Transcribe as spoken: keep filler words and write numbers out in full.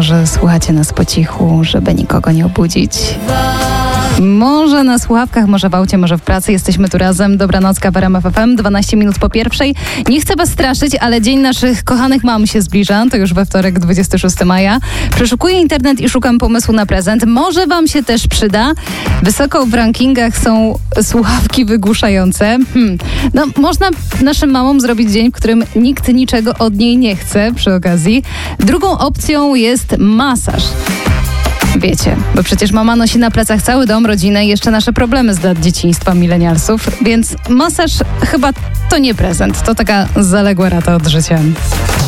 może słuchacie nas po cichu, żeby nikogo nie obudzić. Może na słuchawkach, może w aucie, może w pracy. Jesteśmy tu razem. Dobranocka w R M F F M. dwanaście minut po pierwszej. Nie chcę was straszyć, ale Dzień naszych kochanych mam się zbliża. To już we wtorek, dwudziestego szóstego maja. Przeszukuję internet i szukam pomysłu na prezent. Może wam się też przyda. Wysoko w rankingach są słuchawki wygłuszające. Hmm. No, można naszym mamom zrobić dzień, w którym nikt niczego od niej nie chce przy okazji. Drugą opcją jest masaż. Wiecie, bo przecież mama nosi na plecach cały dom, rodzinę i jeszcze nasze problemy z lat dzieciństwa milenialsów, więc masaż chyba to nie prezent, to taka zaległa rata od życia.